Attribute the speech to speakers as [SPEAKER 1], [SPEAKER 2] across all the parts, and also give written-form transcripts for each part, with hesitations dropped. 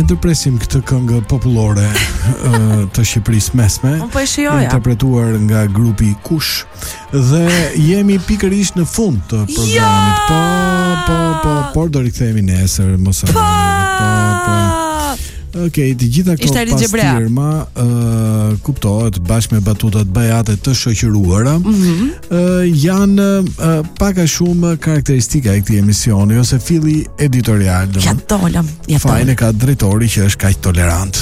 [SPEAKER 1] ndërpresim këtë këngë popullore të Shqipërisë mesme.
[SPEAKER 2] Unë po e shijoja.
[SPEAKER 1] Interpretuar nga grupi Kush dhe jemi pikërisht në fund të programit. Por do rikthehemi nesër, mos harroni. Okej, të gjitha këto pastirma kuptohet bashkë me batutat bajate të shoqëruara janë pak a shumë karakteristika e këtij emisioni ose filli editorial.
[SPEAKER 2] Ja dolëm.
[SPEAKER 1] Fajin e ka drejtori që është kaq tolerant.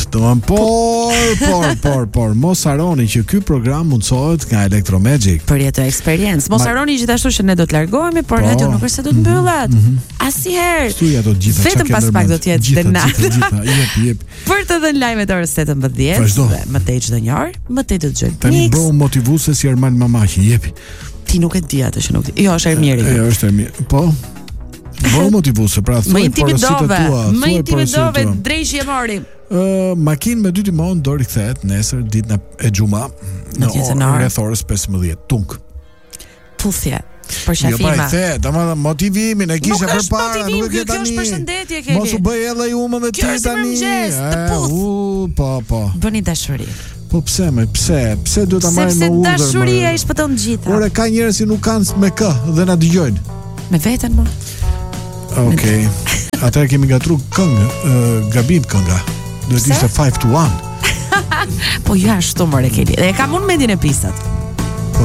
[SPEAKER 1] Por mos harroni që ky program mundsohet nga Electromagic.
[SPEAKER 2] Për jetë eksperiencë. Mos harroni gjithashtu që ne do të largohemi, por radio nuk është se do të mbyllet. Asnjëherë.
[SPEAKER 1] Studia do të gjitha.
[SPEAKER 2] Vetëm pas pak do të jetë
[SPEAKER 1] gjitha. Jep.
[SPEAKER 2] Për të dhënë lajmet orës 18 dhe më tej çdo një orë, më tej të dëgjoj.
[SPEAKER 1] Tani bëu motivuese si Ermal Mamaqi, jepi.
[SPEAKER 2] Ti nuk e di atë që nuk di. Jo, është Ermiri.
[SPEAKER 1] Jo, është Ermiri. Po. Bëu motivuese, pra thuaj porositë tua.
[SPEAKER 2] Më intimidove, drejshi e mori.
[SPEAKER 1] Makinë me 2 timon do rikthehet nesër ditën e xumë në rreth orës 15. Tunk.
[SPEAKER 2] Puthje. Për shafima.
[SPEAKER 1] Jo, pa i the, domethënë motivimin e kisha përpara, nuk e ke tani.
[SPEAKER 2] Kjo është përshëndetje, Keli.
[SPEAKER 1] Mos u bëj edhe umën dhe ti tani. Po.
[SPEAKER 2] Bëni dashuri.
[SPEAKER 1] Po pse duhet ta marrim me urdhër?
[SPEAKER 2] Sepse dashuria i shpëton gjitha.
[SPEAKER 1] Ore ka njerëz që nuk kanë me kë dhe na dëgjojnë.
[SPEAKER 2] Me veten më.
[SPEAKER 1] Okej. Atëherë kemi gatruar këngë, gabim kënga. Duhet ishte 5-1.
[SPEAKER 2] Po jo ashtu more Keli. E kam unë mendjen e pistat.